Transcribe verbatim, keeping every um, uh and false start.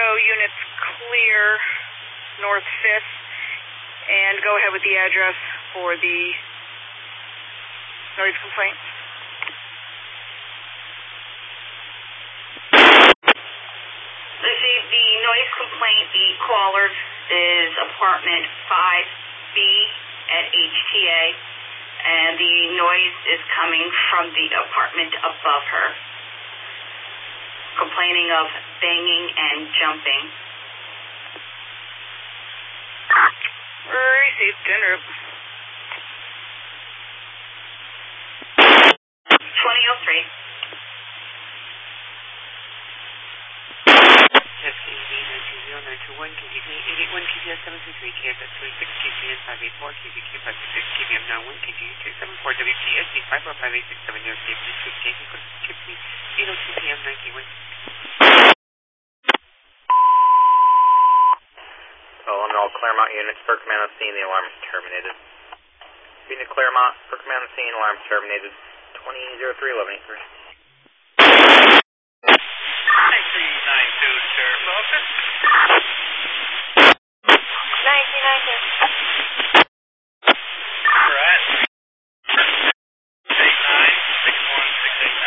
units clear North fifth, and go ahead with the address for the noise complaint. Received the noise complaint. The caller is apartment five B at H T A, and the noise is coming from the apartment above her, complaining of banging and jumping. Received dinner. twenty oh three. F C D nine two zero nine two one, K D P eight eight one, K D S seven two three, K F S three six, K G N five eight four, K D Q five six six, K D M nine one, K D U two seven four, W P S D five four five eight six seven, New York State Police, K D eight oh two P M nineteen one. All in all, Claremont units for command on scene, the alarm is terminated. Being to Claremont for command on scene, alarm is terminated. twenty oh three, eleven eight three.